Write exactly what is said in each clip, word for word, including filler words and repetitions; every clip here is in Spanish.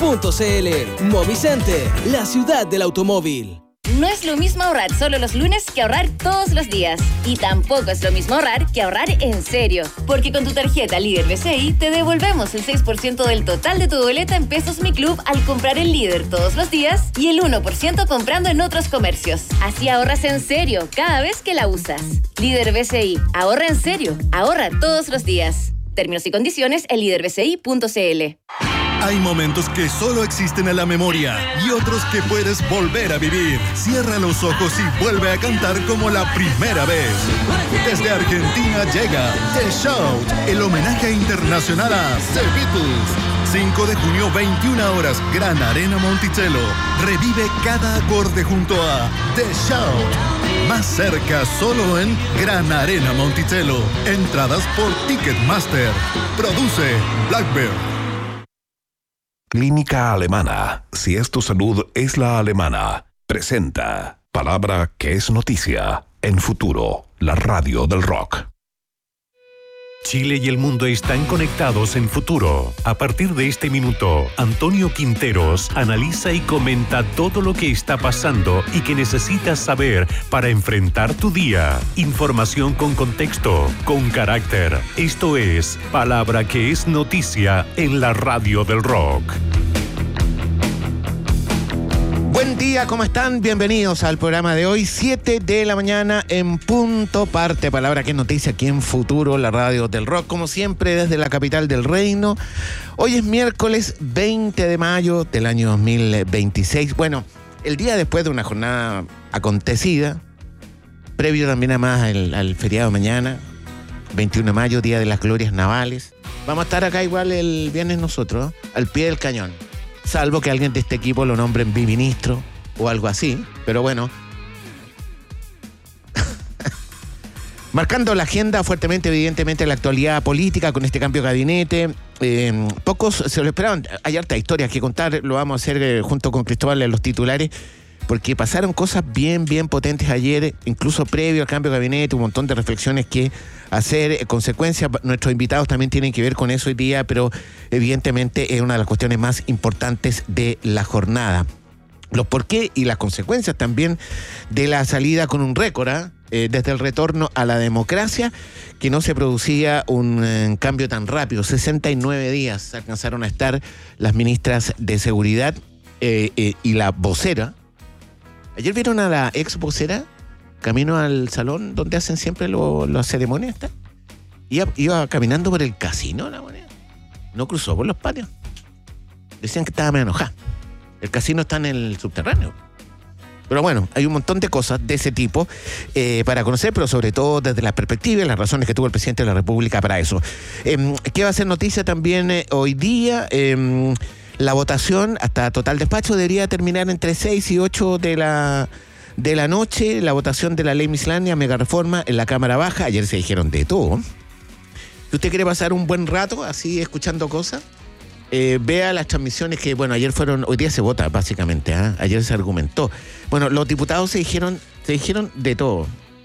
punto c l. Movicenter, la ciudad del automóvil. No es lo mismo ahorrar solo los lunes que ahorrar todos los días. Y tampoco es lo mismo ahorrar que ahorrar en serio. Porque con tu tarjeta Líder B C I te devolvemos el seis por ciento del total de tu boleta en Pesos Mi Club al comprar el Líder todos los días y el uno por ciento comprando en otros comercios. Así ahorras en serio cada vez que la usas. Líder B C I. Ahorra en serio. Ahorra todos los días. Términos y condiciones en líder b c i punto c l. Hay momentos que solo existen en la memoria y otros que puedes volver a vivir. Cierra los ojos y vuelve a cantar como la primera vez. Desde Argentina llega The Shout, el homenaje internacional a The Beatles. cinco de junio, veintiuna horas, Gran Arena Monticello. Revive cada acorde junto a The Shout. Más cerca, solo en Gran Arena Monticello. Entradas por Ticketmaster. Produce Blackbird. Clínica Alemana. Si es tu salud, es la alemana. Presenta palabra que es noticia en Futuro, la radio del rock. Chile y el mundo están conectados en Futuro. A partir de este minuto, Antonio Quinteros analiza y comenta todo lo que está pasando y que necesitas saber para enfrentar tu día. Información con contexto, con carácter. Esto es Palabra que es noticia en la radio del rock. Buen día, ¿cómo están? Bienvenidos al programa de hoy, siete de la mañana en punto, parte Palabra que es noticia aquí en Futuro, la radio del rock, como siempre desde la capital del reino. Hoy es miércoles veinte de mayo del año dos mil veintiséis. Bueno, el día después de una jornada acontecida, previo también además al, al feriado de mañana, veintiuno de mayo, Día de las Glorias Navales. Vamos a estar acá igual el viernes nosotros, al pie del cañón. Salvo que alguien de este equipo lo nombren biministro o algo así. Pero bueno. Marcando la agenda fuertemente, evidentemente, la actualidad política con este cambio de gabinete. Eh, pocos se lo esperaban. Hay harta historia que contar. Lo vamos a hacer eh, junto con Cristóbal en los titulares. Porque pasaron cosas bien, bien potentes ayer, incluso previo al cambio de gabinete, un montón de reflexiones que hacer, consecuencias. Nuestros invitados también tienen que ver con eso hoy día, pero evidentemente es una de las cuestiones más importantes de la jornada. Los por qué y las consecuencias también de la salida con un récord, ¿eh? Eh, desde el retorno a la democracia, que no se producía un eh, cambio tan rápido. sesenta y nueve días alcanzaron a estar las ministras de Seguridad eh, eh, y la vocera. Ayer vieron a la ex vocera camino al salón donde hacen siempre lo, las ceremonias. ¿Está? Iba, iba caminando por el casino la moneda. No cruzó por los patios. Decían que estaba medio enojada. El casino está en el subterráneo. Pero bueno, hay un montón de cosas de ese tipo eh, para conocer, pero sobre todo desde la perspectiva y las razones que tuvo el presidente de la República para eso. Eh, ¿Qué va a ser noticia también eh, hoy día? Eh, La votación, hasta total despacho, debería terminar entre seis y ocho de la, de la noche. La votación de la ley miscelánea, mega reforma en la Cámara Baja. Ayer se dijeron de todo. Si usted quiere pasar un buen rato así escuchando cosas, eh, vea las transmisiones que, bueno, ayer fueron, hoy día se vota básicamente, ¿eh? Ayer se argumentó. Bueno, los diputados se dijeron, se dijeron de todo.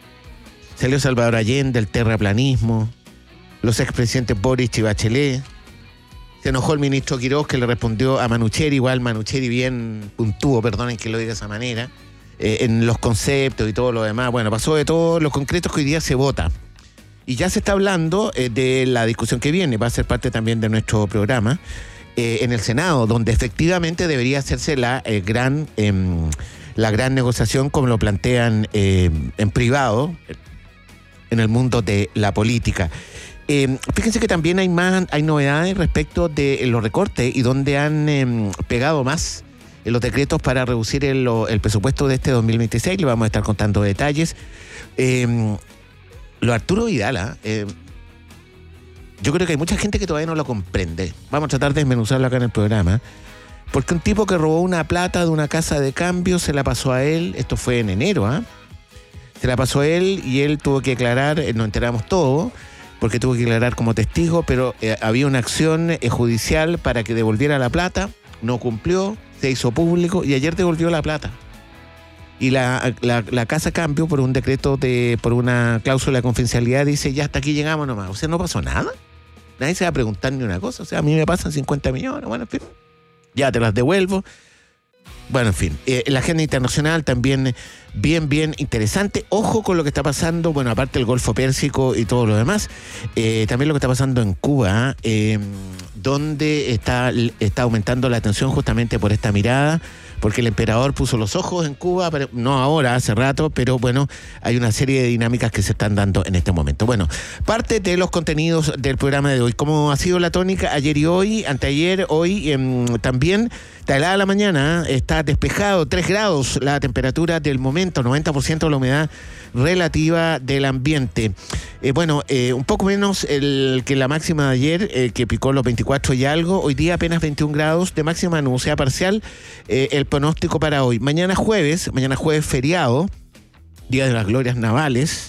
Salió Salvador Allende, el terraplanismo, los expresidentes Boric y Bachelet. Se enojó el ministro Quiroz, que le respondió a Manucheri, igual Manucheri bien puntuó, perdonen que lo diga de esa manera, eh, en los conceptos y todo lo demás. Bueno, pasó de todo lo concreto que hoy día se vota. Y ya se está hablando eh, de la discusión que viene, va a ser parte también de nuestro programa, eh, en el Senado, donde efectivamente debería hacerse la, eh, gran, eh, la gran negociación, como lo plantean eh, en privado, en el mundo de la política. Eh, fíjense que también hay más, hay novedades respecto de los recortes y donde han eh, pegado más en los decretos para reducir el, el presupuesto de este dos mil veintiséis. Le vamos a estar contando detalles. Eh, lo Arturo Vidal, eh, yo creo que hay mucha gente que todavía no lo comprende. Vamos a tratar de desmenuzarlo acá en el programa. Porque un tipo que robó una plata de una casa de cambio se la pasó a él, esto fue en enero, ¿ah? ¿eh? Se la pasó a él y él tuvo que aclarar, nos enteramos todo, porque tuvo que aclarar como testigo, pero eh, había una acción eh, judicial para que devolviera la plata, no cumplió, se hizo público y ayer devolvió la plata. Y la, la, la casa cambio por un decreto, de por una cláusula de confidencialidad, dice ya hasta aquí llegamos nomás. O sea, no pasó nada. Nadie se va a preguntar ni una cosa. O sea, a mí me pasan cincuenta millones. Bueno, en fin, ya te las devuelvo. Bueno, en fin, eh, la agenda internacional también bien, bien interesante. Ojo con lo que está pasando, bueno, aparte del Golfo Pérsico y todo lo demás, eh, también lo que está pasando en Cuba, eh, donde está, está aumentando la tensión justamente por esta mirada, porque el emperador puso los ojos en Cuba, pero no ahora, hace rato, pero bueno, hay una serie de dinámicas que se están dando en este momento. Bueno, parte de los contenidos del programa de hoy. ¿Cómo ha sido la tónica ayer y hoy, anteayer, hoy? Eh, también, está helada la mañana, ¿eh? Está despejado, tres grados la temperatura del momento, noventa por ciento de la humedad relativa del ambiente. Eh, bueno, eh, un poco menos el, que la máxima de ayer, eh, que picó los veinticuatro y algo. Hoy día apenas veintiún grados de máxima nubosidad parcial. Eh, el pronóstico para hoy. Mañana jueves, mañana jueves feriado, Día de las Glorias Navales.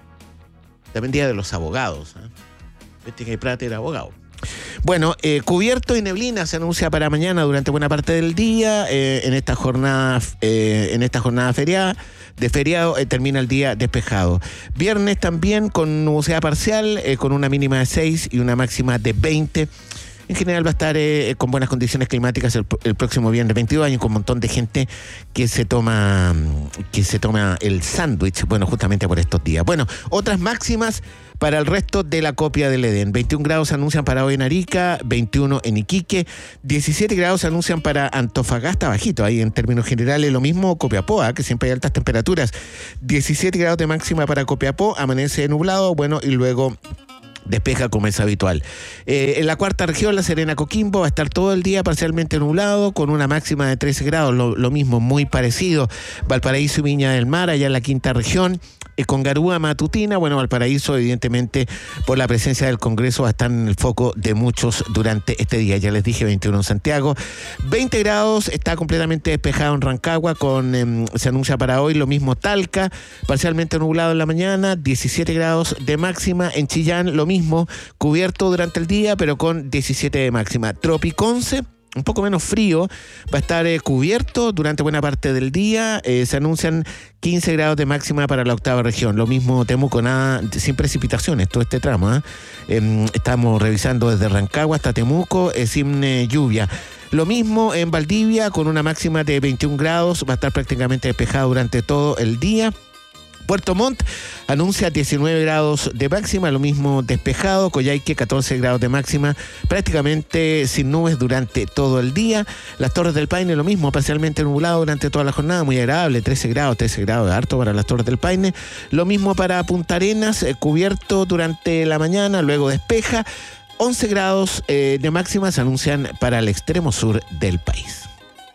También Día de los Abogados. ¿eh? Viste que Prat era abogado. Bueno, eh, cubierto y neblina se anuncia para mañana durante buena parte del día, eh, en esta jornada eh, en esta jornada feriada, de feriado, eh, termina el día despejado. Viernes también con nubosidad parcial, eh, con una mínima de seis y una máxima de veinte. En general va a estar eh, con buenas condiciones climáticas el, el próximo viernes veintidós años, con un montón de gente que se toma que se toma el sándwich, bueno, justamente por estos días. Bueno, otras máximas para el resto de la copia del Edén. veintiún grados se anuncian para hoy en Arica, veintiuno en Iquique, diecisiete grados se anuncian para Antofagasta, bajito ahí en términos generales, lo mismo Copiapó, ¿eh? que siempre hay altas temperaturas. diecisiete grados de máxima para Copiapó, amanece nublado, bueno, y luego despeja como es habitual. Eh, en la cuarta región, La Serena, Coquimbo, va a estar todo el día parcialmente nublado, con una máxima de trece grados, lo, lo mismo, muy parecido. Valparaíso y Viña del Mar, allá en la quinta región. Eh, con Garúa matutina, bueno, Valparaíso, evidentemente, por la presencia del Congreso, va a estar en el foco de muchos durante este día. Ya les dije, veintiuno en Santiago. veinte grados, está completamente despejado en Rancagua, con eh, se anuncia para hoy, lo mismo Talca, parcialmente nublado en la mañana, diecisiete grados de máxima. En Chillán, lo mismo, cubierto durante el día, pero con diecisiete de máxima. Tropiconce, un poco menos frío, va a estar eh, cubierto durante buena parte del día. Eh, se anuncian quince grados de máxima para la octava región. Lo mismo Temuco, nada, sin precipitaciones, todo este tramo. ¿eh? Eh, estamos revisando desde Rancagua hasta Temuco, eh, sin eh, lluvia. Lo mismo en Valdivia, con una máxima de veintiún grados, va a estar prácticamente despejado durante todo el día. Puerto Montt anuncia diecinueve grados de máxima, lo mismo despejado. Coyhaique, catorce grados de máxima, prácticamente sin nubes durante todo el día. Las Torres del Paine, lo mismo, parcialmente nublado durante toda la jornada, muy agradable, trece grados, trece grados de harto para las Torres del Paine. Lo mismo para Punta Arenas, eh, cubierto durante la mañana, luego despeja. once grados eh, de máxima se anuncian para el extremo sur del país.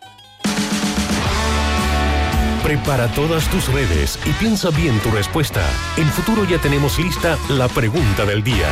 Prepara todas tus redes y piensa bien tu respuesta. En Futuro ya tenemos lista la pregunta del día.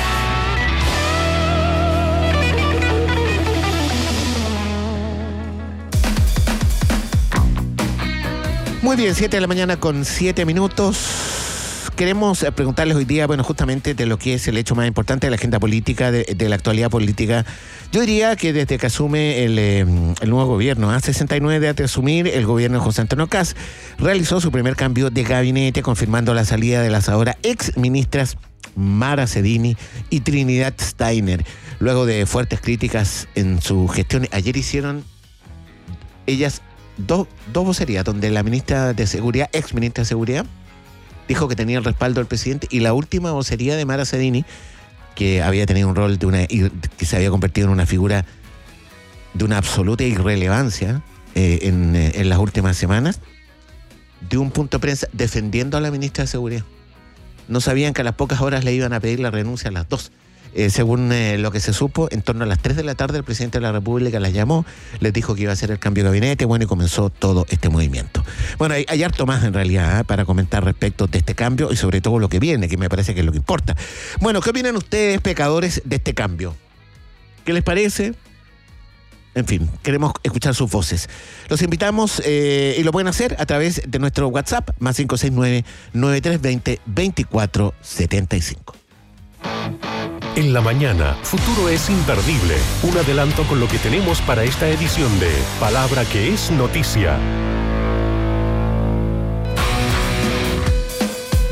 Muy bien, siete de la mañana con siete minutos. Queremos preguntarles hoy día, bueno, justamente de lo que es el hecho más importante de la agenda política, de, de la actualidad política. Yo diría que desde que asume el, eh, el nuevo gobierno, a sesenta y nueve días de asumir, el gobierno de José Antonio Kast realizó su primer cambio de gabinete, confirmando la salida de las ahora ex ministras Mara Cedini y Trinidad Steiner, luego de fuertes críticas en su gestión. Ayer hicieron ellas dos, dos vocerías, donde la ministra de Seguridad, ex ministra de Seguridad, dijo que tenía el respaldo del presidente, y la última vocería de Mara Cedini, que había tenido un rol de una, que se había convertido en una figura de una absoluta irrelevancia eh, en, en las últimas semanas, dio un punto de prensa defendiendo a la ministra de Seguridad. No sabían que a las pocas horas le iban a pedir la renuncia a las dos. Eh, según eh, lo que se supo, en torno a las tres de la tarde el presidente de la República las llamó, les dijo que iba a hacer el cambio de gabinete, bueno, y comenzó todo este movimiento. Bueno, hay, hay harto más en realidad ¿eh? para comentar respecto de este cambio y sobre todo lo que viene, que me parece que es lo que importa. Bueno, ¿qué opinan ustedes, pecadores, de este cambio? ¿Qué les parece? En fin, queremos escuchar sus voces. Los invitamos eh, y lo pueden hacer a través de nuestro WhatsApp, más cinco seis nueve, nueve tres dos cero, veinticuatro setenta y cinco. En la mañana, Futuro es imperdible. Un adelanto con lo que tenemos para esta edición de Palabra que es Noticia.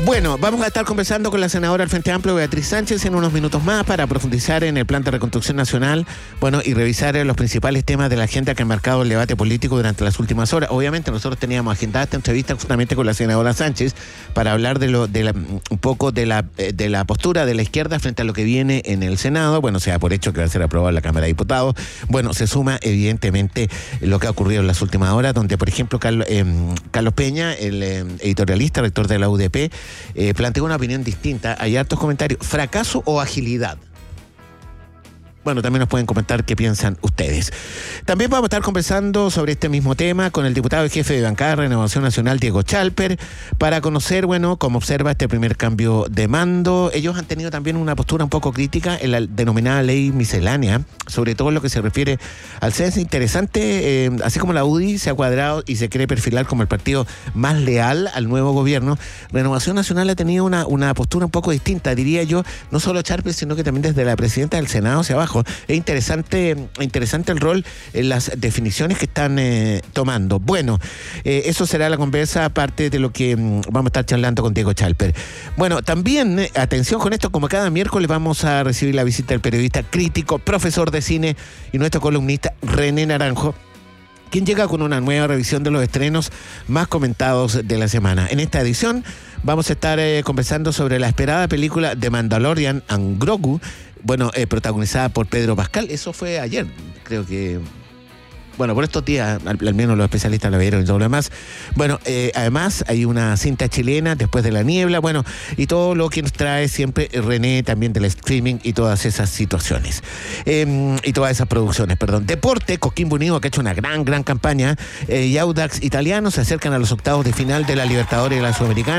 Bueno, vamos a estar conversando con la senadora del Frente Amplio, Beatriz Sánchez, en unos minutos más para profundizar en el plan de reconstrucción nacional, bueno, y revisar los principales temas de la agenda que han marcado el debate político durante las últimas horas. Obviamente nosotros teníamos agendada esta entrevista justamente con la senadora Sánchez para hablar de lo de la, un poco de la de la postura de la izquierda frente a lo que viene en el Senado. Bueno, se da por hecho que va a ser aprobado en la Cámara de Diputados. Bueno, se suma evidentemente lo que ha ocurrido en las últimas horas, donde por ejemplo Carlos, eh, Carlos Peña, el eh, editorialista, rector de la U D P, Eh, planteó una opinión distinta. Hay hartos comentarios. ¿Fracaso o agilidad? Bueno, también nos pueden comentar qué piensan ustedes. También vamos a estar conversando sobre este mismo tema con el diputado y jefe de bancada de Renovación Nacional, Diego Chalper, para conocer, bueno, cómo observa este primer cambio de mando. Ellos han tenido también una postura un poco crítica en la denominada ley miscelánea, sobre todo en lo que se refiere al C E S. Interesante, eh, así como la U D I se ha cuadrado y se quiere perfilar como el partido más leal al nuevo gobierno, Renovación Nacional ha tenido una, una postura un poco distinta, diría yo, no solo Chalper, sino que también desde la presidenta del Senado hacia abajo. Es interesante, interesante el rol en las definiciones que están eh, tomando. Bueno, eh, eso será la conversa, aparte de lo que mm, vamos a estar charlando con Diego Chalper. Bueno, también, eh, atención con esto, como cada miércoles vamos a recibir la visita del periodista crítico, profesor de cine y nuestro columnista René Naranjo, quien llega con una nueva revisión de los estrenos más comentados de la semana. En esta edición vamos a estar eh, conversando sobre la esperada película The Mandalorian and Grogu, bueno, eh, protagonizada por Pedro Pascal. Eso fue ayer, creo que... Bueno, por estos días, al, al menos los especialistas la vieron y todo lo demás. Bueno, eh, además hay una cinta chilena, Después de la niebla, bueno, y todo lo que nos trae siempre René, también del streaming y todas esas situaciones. Eh, y todas esas producciones, perdón. Deporte, Coquimbo Unido, que ha hecho una gran, gran campaña, eh, y Audax Italiano se acercan a los octavos de final de la Libertadores y la Sudamericana.